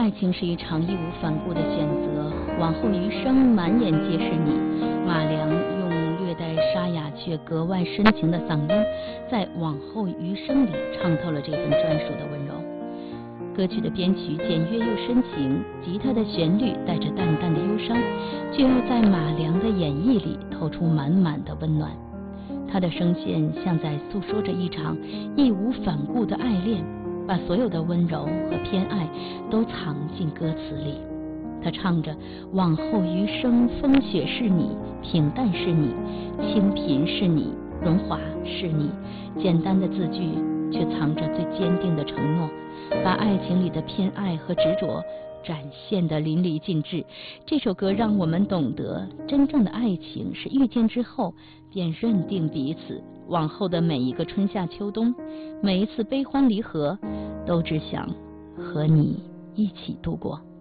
爱情是一场义无反顾的选择，往后余生满眼皆是你。马良用略带沙哑却格外深情的嗓音，在往后余生里唱透了这份专属的温柔。歌曲的编曲简约又深情，吉他的旋律带着淡淡的忧伤，却又在马良的演绎里透出满满的温暖。他的声线像在诉说着一场义无反顾的爱恋，把所有的温柔和偏爱都藏进歌词里。他唱着往后余生，风雪是你，平淡是你，清贫是你，荣华是你。简单的字句却藏着最坚定的承诺，把爱情里的偏爱和执着展现得淋漓尽致。这首歌让我们懂得，真正的爱情是遇见之后便认定彼此，往后的每一个春夏秋冬，每一次悲欢离合，都只想和你一起度过。